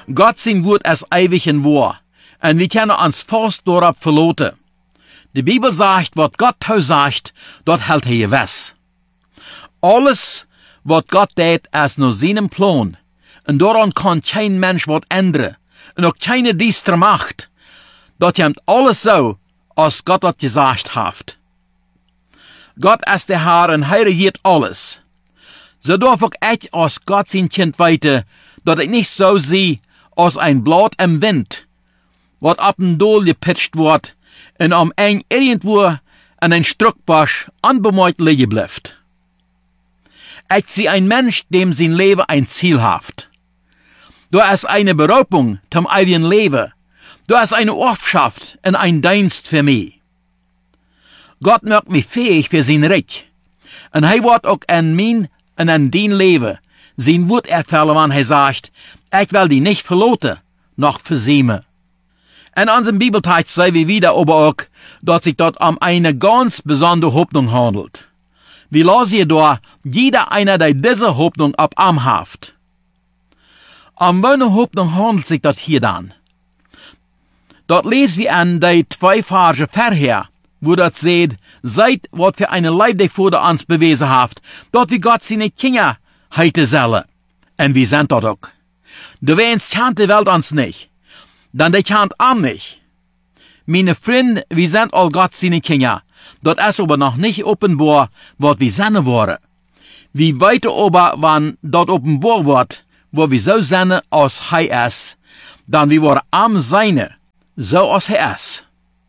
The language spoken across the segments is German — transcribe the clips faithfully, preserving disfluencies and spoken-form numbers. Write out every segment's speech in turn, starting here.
Gott sein Wort ist ewig und wahr, und wir können uns fast darauf verlassen. Die Bibel sagt, was Gott sagt, dort hält er gewiss. Alles, was Gott tät, ist nur seinem Plan, und daran kann kein Mensch was ändern, und auch keine düstere Macht. Dort kommt alles so, als Gott hat gesagt hat. Gott ist der Herr und er regiert alles. So darf auch ich als Gott sein Kind weiter, dass ich nicht so sehe, als ein Blatt im Wind, was ab dem Dol gepitcht wird, und am eng irgendwo an ein Struckbusch unbemerkt liegen bleibt. Ich sehe ein Mensch, dem sein Leben ein Ziel hat. Da ist eine Berufung zum ewigen Leben. Da ist eine Ortschaft und ein Dienst für mich. Gott macht mich fähig für sein Reich. Und er wird auch an mein und an dein Leben sein Wort erfüllen, wenn er sagt, ich will die nicht verloten, noch versäumen. In unserem Bibeltext sehen wir wieder aber auch, dass sich dort um eine ganz besondere Hoffnung handelt. Wir lassen da jeder einer, der diese Hoffnung ab am haft. Um welche Hoffnung handelt sich dort hier dann? Dort lesen wir an die zwei Verse vorher, wo dort seht, seid, was für eine Leib der Vater uns bewiesen hat, dort wie Gott seine Kinder heute soll. Und wir sind dort auch. Du weinst kennt die Welt uns nicht, dann die kennt am nicht. Meine Freunde, wir sind all Gott seine Kinder, dort ist aber noch nicht offenbar, was wir sind wollen. Wie weiter aber, wann dort offenbar wird, wo wir so sind, als er ist, dann wir wollen am seine, so als er ist.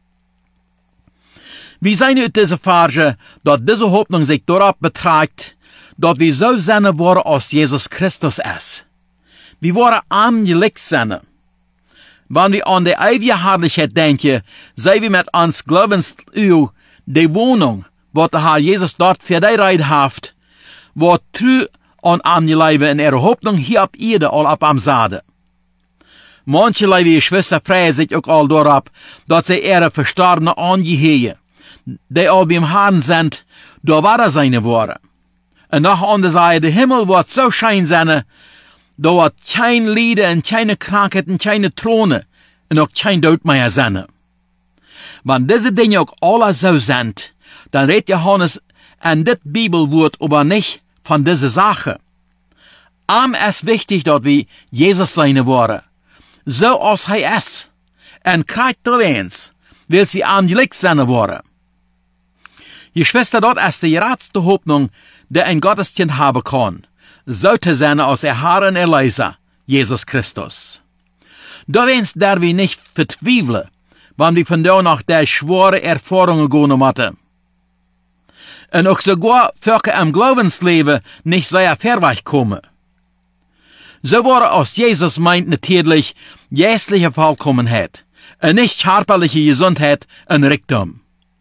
Wir sehen uit diese Verse, dass diese Hoffnung sich darauf beträgt, dass wir so sind wollen, als Jesus Christus ist. Wir wollen angelegt sein. Wenn wir an die ewige Herrlichkeit denken, sehen wir mit uns Glaubensöl die Wohnung, was der Herr Jesus dort für die Reid hat, wo true an angelegen in ihrer Hoffnung hier auf Erde all ab am Sade. Manche liebe Geschwister freuen sich auch all darauf, dass sie ihre Verstorbene angehören, die all beim Herrn sind, da war er seine Worte. Und nach andere Seite, der Himmel wird so schein sein, da wird kein Lieder und keine Krankheiten, keine Throne und auch kein Tod mehr sein. Wenn diese Dinge auch alle so sind, dann redet Johannes an das Bibelwort aber nicht von dieser Sache. Am ist wichtig, dass wir Jesus seine Worte, so als er ist, und kriegt eins, will sie angelegt seine Worte. Geschwister, dort ist die geradste Hoffnung, die ein Gotteskind haben kann, sollte sein als der Herr und Erlöser, Jesus Christus. Da wenn's der wir nicht vertweifeln, wenn wir von da nach der schwere Erfahrungen gehen müssen. Und auch sogar für im Glaubensleben nicht sehr verweicht kommen. So wurde aus Jesus meint natürlich geistliche Vollkommenheit, und nicht körperliche Gesundheit und Reichtum.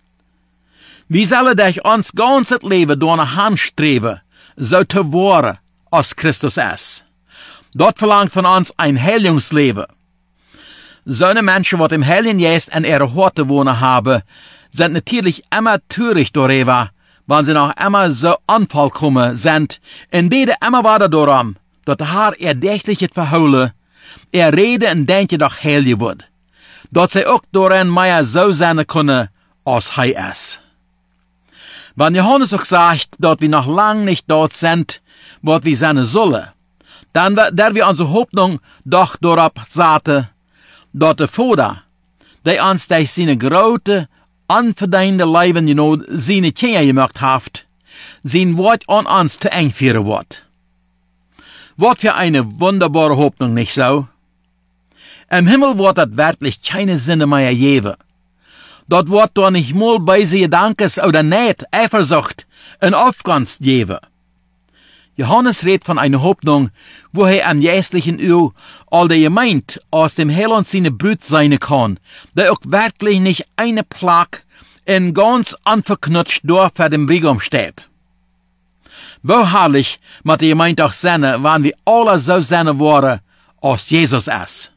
Wir sollen durch uns ganzes Leben durch eine Hand streben, so zu werden, als Christus ist. Dort verlangt von uns ein Heilungsleben. So eine Menschen, die im Heiligen Geist in ihrer Horte wohnen haben, sind natürlich immer töricht darüber, wenn sie noch immer so unvollkommen sind, in denen immer weiter darum, dass der Herr ihr dächtliches verholen, er rede und denke doch heilig wird, dass sie auch darin mehr so sein können, als er ist. Wenn Johannes auch sagt, dass wir noch lang nicht dort sind, was wir sein sollen, dann der wir unsere Hoffnung doch darauf setzen, dass der Vater, der uns durch seine große, unverdiente Leben, you know, seine Kinder gemacht hat, sein Wort an uns zu eng führen wird. Was für eine wunderbare Hoffnung, nicht so? Im Himmel wird das wirklich keine Sünde mehr geben. Dort wird doch nicht mal bei sie Gedankes oder Neid, Eifersucht und Aufgunst geben. Johannes redet von einer Hoffnung, wo er am jährlichen Öl all der Gemeinde aus dem Heiland seine Brut sein kann, der auch wirklich nicht eine Plag in ganz unverknutscht durch vor dem Brigum steht. Wo herrlich mit der Gemeinde auch sein, wenn wir alle so sein wollen, als Jesus ist.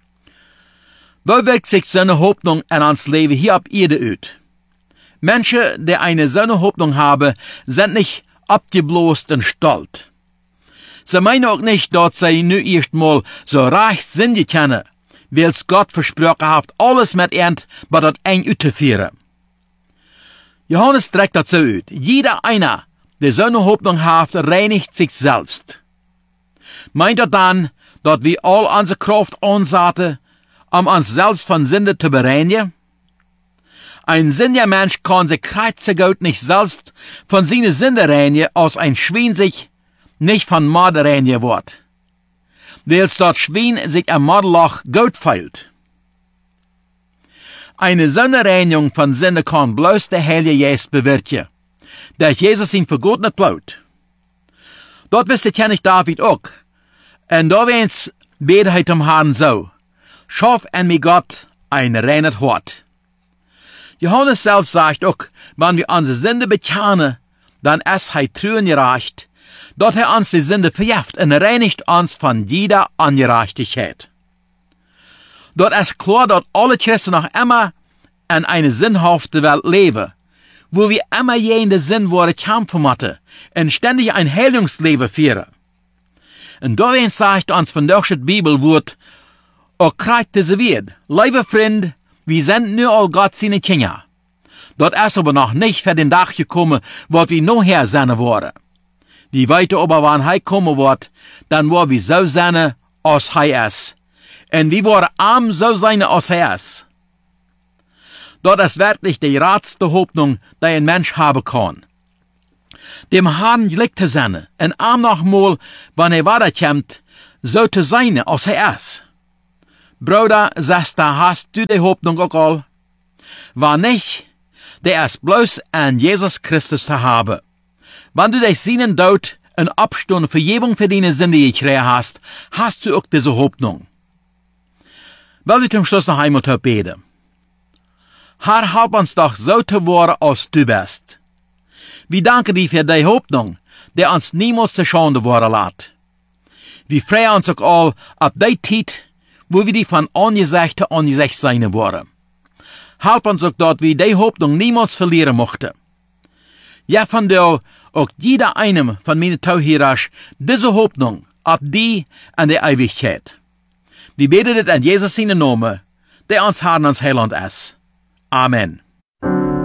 Wo wirkt sich so eine Hoffnung in uns Leben hier auf Erde aus? Menschen, die eine so eine Hoffnung haben, sind nicht abgeblost und stolz. Sie meinen auch nicht, dass sie nu erstmal so reich sind kennen, weil Gott versprochen hat, alles mit ihnen bei das eng uitzuführen. Johannes trägt das so uit. Jeder einer, der so eine Hoffnung hat, reinigt sich selbst. Meint er dann, dass wir all unsere Kraft ansetzen, um uns selbst von Sünde zu bereinigen? Ein sündiger Mensch kann sich kreuzergut nicht selbst von seinen Sünde reinigen, als ein Schwein sich nicht von Mord reinigen wird. Weil das Schwein sich am Mordloch gut feilt. Eine Sündereinigung von Sünde kann bloß der Heilige Geist bewirken, der Jesus ihn für gut nicht laut. Dort wusste König David auch. Und da wens bete hij zum Herrn so, schaff en mir Gott ein reines Hort. Johannes selbst sagt auch, wenn wir unsere Sünde bekennen, dann ist er treu und gerecht, dass er uns die Sünde vergibt und reinigt uns von jeder Ungerechtigkeit. Dort ist klar, dass alle Christen noch immer in eine sinnhafte Welt leben, wo wir immer jene Sinnworte kämpfen müssen und ständig ein Heilungsleben führen. Und darin sagt uns von durch das Bibelwort, auch kriegt diese Wert, liebe Freund, wir sind nur all Gott seine Kinder. Dort ist aber noch nicht für den Tag gekommen, wo wir nachher sein wollen. Die weiter aber, wann er kommen wird, dann wollen wir so sein, als er ist. Und wir wollen arm so sein, als er ist. Dort ist wirklich die ratste Hoffnung, die ein Mensch haben kann. Dem Herrn liegt zu sein, und arm nochmal, wenn er weiterkommt, so zu sein, als er ist. Bruder, sagst du, hast du die Hoffnung auch all? Wenn nicht, der ist bloß an Jesus Christus zu haben. Wenn du dich seinen Tod und Abstand Vergebung für deine Sünde gekriegt hast, hast du auch diese Hoffnung. Will ich zum Schluss noch einmal beten. Herr, help uns doch so zu werden, als du bist. Wir danken dir für die Hoffnung, die uns niemals zu Schande werden lässt. Wir freuen uns auch all auf die Zeit, wo wir die von Angesicht zu Angesicht sein wollen. Help uns auch dort, wir die Hoffnung niemals verlieren mochten. Ja, von dir, auch jeder einem von meinen Zuhörern, diese Hoffnung auf die an der Ewigkeit. Wir beten das an Jesus seinen Namen, der uns Herrn und Heiland ist. Amen.